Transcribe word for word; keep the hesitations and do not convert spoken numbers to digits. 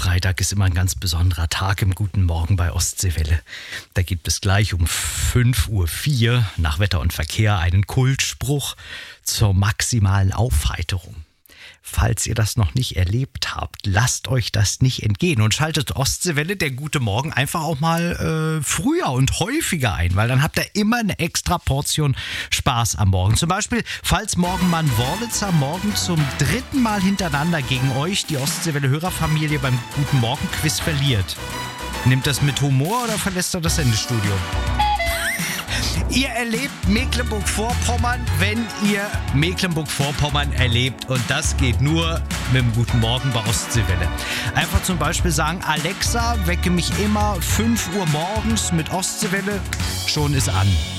Freitag ist immer ein ganz besonderer Tag im Guten Morgen bei Ostseewelle. Da gibt es gleich um fünf Uhr vier nach Wetter und Verkehr einen Kultspruch zur maximalen Aufheiterung. Falls ihr das noch nicht erlebt habt, lasst euch das nicht entgehen und schaltet Ostseewelle, der Gute Morgen, einfach auch mal äh, früher und häufiger ein, weil dann habt ihr immer eine extra Portion Spaß am Morgen. Zum Beispiel, falls Morgenmann Worlitzer morgen zum dritten Mal hintereinander gegen euch, die Ostseewelle-Hörerfamilie, beim Guten Morgen Quiz verliert. Nimmt das mit Humor oder verlässt er das Sendestudio? Ihr erlebt Mecklenburg-Vorpommern, wenn ihr Mecklenburg-Vorpommern erlebt. Und das geht nur mit dem Guten Morgen bei Ostseewelle. Einfach zum Beispiel sagen, Alexa, wecke mich immer fünf Uhr morgens mit Ostseewelle. Schon ist an.